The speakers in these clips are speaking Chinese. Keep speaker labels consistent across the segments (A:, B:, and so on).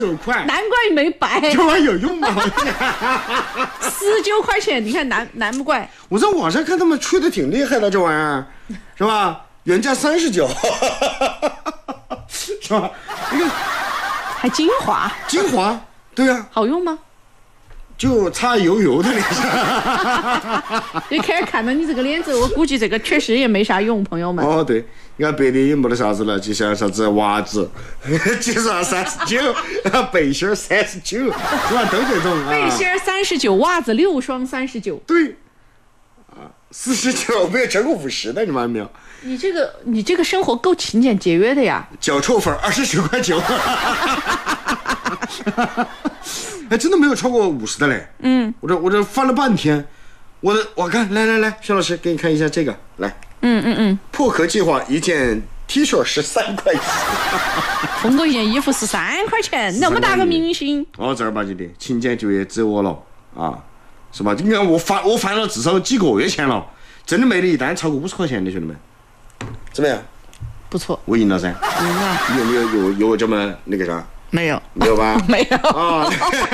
A: 9块，
B: 难怪没白。
A: 这玩意有用吗
B: ？19块钱，你看难不怪。
A: 我在网上看他们吹的挺厉害的，这玩意儿是吧？原价39，是吧？你看，
B: 还精华，
A: 对呀、
B: 好用吗？
A: 就擦油的脸上。
B: 你看到你这个脸子，我估计这个确实也没啥用，朋友们。
A: 哦，对，你看白的也没得啥子了，就像啥子袜子，介绍39，背心39，是吧？都这种啊。
B: 背心39，袜子6双39。
A: 对，啊，49没有超过50的，你发现没有？
B: 你这个生活够勤俭节约的呀。
A: 脚臭粉29块9。哎，真的没有超过50的嘞。我这翻了半天，我看来，薛老师给你看一下这个，来。破壳计划一件 T 恤13块钱。
B: 峰哥一件衣服13块钱，那么大个明星。
A: 哦，正儿八经的勤俭节约指我了啊，是吧？你看我翻了至少几个月前了，真的没得一单超过50块钱的，兄弟们，怎么样？
B: 不错，
A: 我赢了噻。
B: 赢了。
A: 你有这么那个啥？
B: 没有
A: 吧？
B: 没有
A: 啊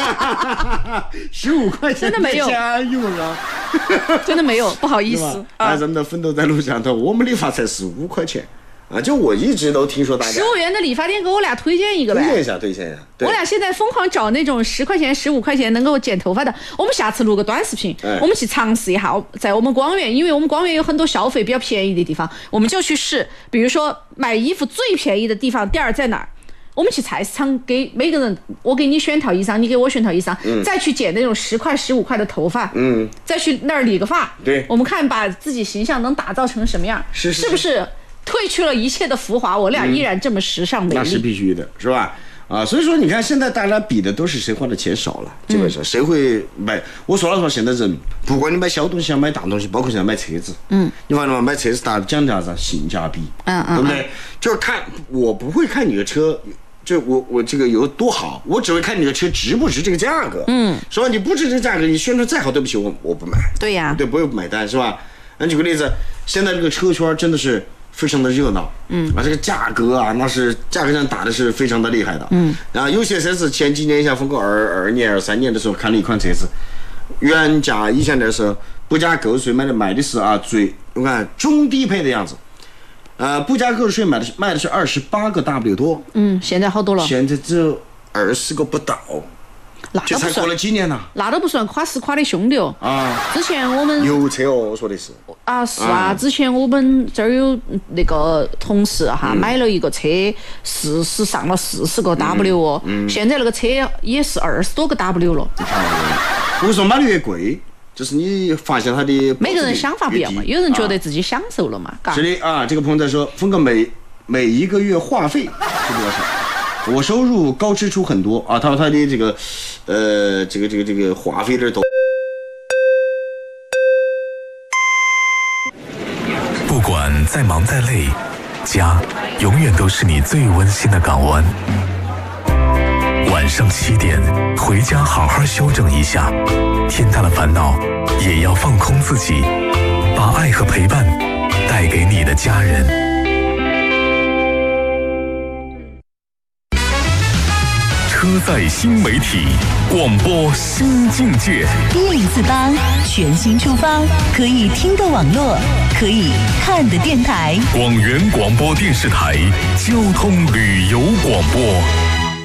A: ，15块钱
B: 真的没有
A: 家用啊，
B: 真的没有，不好意思
A: 啊。人的奋斗在路上头，我们理发才15块钱啊！就我一直都听说大家
B: 15元的理发店，给我俩推荐一个呗。
A: 推荐一下。
B: 我俩现在疯狂找那种10块钱、15块钱能够剪头发的。我们下次录个短视频，我们去尝试一下，在我们光源，因为我们光源有很多消费比较便宜的地方，我们就去试。比如说买衣服最便宜的地方，店儿在哪儿？我们去菜市场，给每个人，我给你选套衣裳，你给我选套衣裳，再去剪那种10块、15块的头发，再去那儿理个发，
A: 对，
B: 我们看把自己形象能打造成什么样，是不是褪去了一切的浮华，我俩依然这么时尚美丽？
A: 那是必须的，是吧？啊，所以说你看，现在大家比的都是谁花的钱少了，基本上谁会买。我说了说，现在人不管你买小东西，买大东西，包括现在买车子，你发现吗？买车子大家讲的啥子？性价比，对不对？就是看我不会看你的车。就我这个有多好，我只会看你的车值不值这个价格。说你不值这个价格，你宣传再好，对不起，我不买。
B: 对呀，
A: 对，不会买单，是吧？那举个例子，现在这个车圈真的是非常的热闹，这个价格啊，那是价格战打的是非常的厉害的，然后有些车子前几年像峰哥22年、23年的时候看了一款车子，原价以前的时候不加购税卖的是啊我看中低配的样子。不加购税卖的是28个 W 多，
B: 现在好多了，
A: 现在只有20个不到，这才过了几年呐，
B: 那都不算夸实夸的凶的哦。之前我们
A: 油车哦，我说的是
B: 是啊，之前我们这儿有那个同事哈，买了一个车上了40个 W 哦，现在那个车也是20多个 W 了。
A: 不是说买的越贵。就是你发现他的
B: 每个人想法不一样嘛，有人觉得自己享受了嘛，
A: 是的啊。这个朋友在说，峰哥每一个月话费是多少？我收入高支出很多啊。他说他的这个话费这都。
C: 不管再忙再累，家永远都是你最温馨的港湾。晚上7点回家，好好休整一下，天大的烦恼也要放空自己，把爱和陪伴带给你的家人。车载新媒体，广播新境界。
D: 1048全新出发，可以听的网络，可以看的电台。
C: 广元广播电视台交通旅游广播。